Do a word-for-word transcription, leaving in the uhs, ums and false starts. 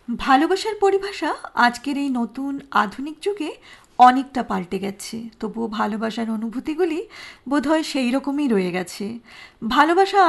ভালোবাসার পরিভাষা আজকের এই নতুন আধুনিক যুগে অনেকটা পাল্টে গেছে, তবুও ভালোবাসার অনুভূতিগুলি বোধহয় সেই রকমই রয়ে গেছে। ভালোবাসা